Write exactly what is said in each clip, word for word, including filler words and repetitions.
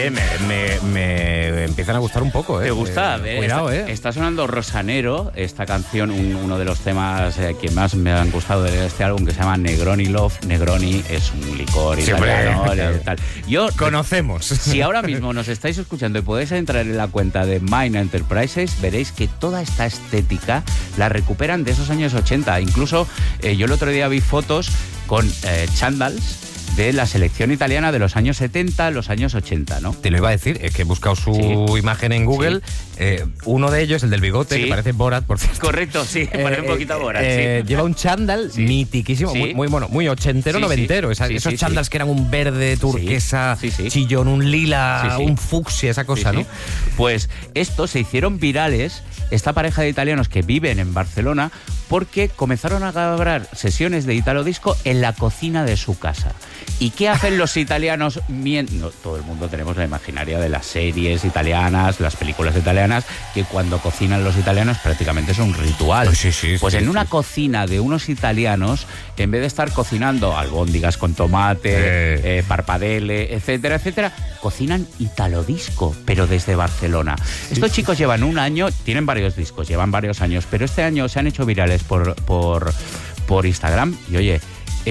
Me, me, me empiezan a gustar un poco, ¿eh? ¿Te gusta? Eh, eh, cuidado, está, ¿eh? Está sonando Rosanero, esta canción, un, uno de los temas eh, que más me han gustado de este álbum, que se llama Negroni Love. Negroni es un licor italiano. Siempre, eh, tal. Yo, Conocemos. Si ahora mismo nos estáis escuchando y podéis entrar en la cuenta de Mind Enterprises, veréis que toda esta estética la recuperan de esos años ochenta. Incluso eh, yo el otro día vi fotos con eh, chándals de la selección italiana de los años setenta, los años ochenta, ¿no? Te lo iba a decir, es que he buscado su Sí. imagen en Google. Sí. Eh, uno de ellos, el del bigote, Sí. que parece Borat, por cierto. Correcto, sí, Eh, parece un poquito Borat, eh, sí. Lleva un chándal Sí. mitiquísimo, Sí. muy, muy bueno, muy ochentero, Sí, sí. noventero. Esa- Sí, esos sí, chándals sí. que eran un verde, turquesa, Sí, sí. chillón, un lila, Sí, sí. un fucsia, esa cosa, Sí, ¿no? sí. Pues estos se hicieron virales, esta pareja de italianos que viven en Barcelona, porque comenzaron a grabar sesiones de Italo Disco en la cocina de su casa. ¿Y qué hacen los italianos? Mien- no, todo el mundo tenemos la imaginaria de las series italianas, las películas italianas, que cuando cocinan los italianos prácticamente es un ritual. Pues sí, sí, pues sí, en sí. una cocina de unos italianos, en vez de estar cocinando albóndigas con tomate, Eh. eh, parpadele, etcétera, etcétera, cocinan Italo Disco, pero desde Barcelona. Estos chicos llevan un año, tienen varios discos, llevan varios años, pero este año se han hecho virales por, por, por Instagram y, oye,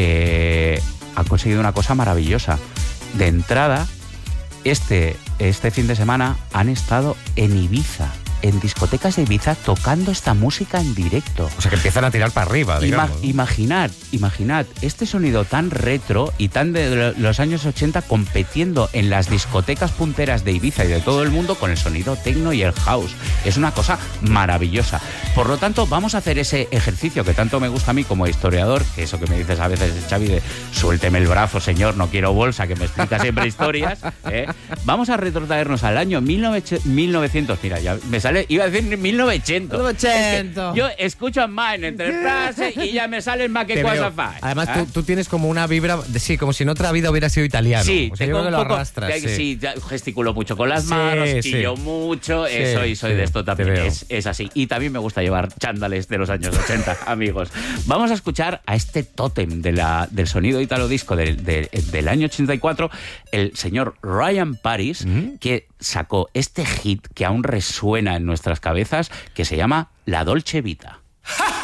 eh, han conseguido una cosa maravillosa. De entrada, este, este fin de semana han estado en Ibiza, en discotecas de Ibiza, tocando esta música en directo. O sea, que empiezan a tirar para arriba, Ima- digamos, ¿no? imaginad, imaginad este sonido tan retro y tan de los años ochenta compitiendo en las discotecas punteras de Ibiza y de todo el mundo con el sonido techno y el house. Es una cosa maravillosa. Por lo tanto, vamos a hacer ese ejercicio que tanto me gusta a mí como historiador, que eso que me dices a veces, Xavi, de suélteme el brazo, señor, no quiero bolsa, que me explica siempre historias. ¿eh? Vamos a retrotraernos al año mil novecientos. Mira, ya me sale, iba a decir mil novecientos. mil novecientos. Es que yo escucho Mind Enterprises y ya me salen más que Te cosas veo. fai. Además, ¿eh? tú, tú tienes como una vibra, de, sí, como si en otra vida hubiera sido italiano. Sí, o sea, yo tengo creo que un lo poco, arrastras. que- sí. sí, ya gesticulo mucho con las Sí, manos, sí. chillo mucho, Sí, eso y soy sí, de esto te también, veo. es, es así. Y también me gusta llevar chándales de los años ochenta, amigos. Vamos a escuchar a este tótem de la, del sonido italo disco del, del, del año ochenta y cuatro, el señor Ryan Paris, ¿Mm? que sacó este hit que aún resuena en nuestras cabezas, que se llama La Dolce Vita.